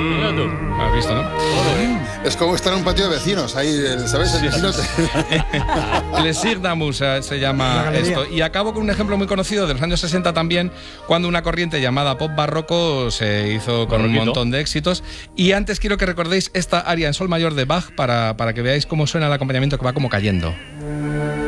Mira tú. ¿Has visto, no? Es como estar en un patio de vecinos, ahí, ¿sabes? El vecino Plesirdamus se llama esto. Y acabo con un ejemplo muy conocido de los años 60 también, cuando una corriente llamada pop barroco se hizo con un montón de éxitos. Y antes quiero que recordéis esta aria en sol mayor de Bach para que veáis cómo suena el acompañamiento, que va como cayendo.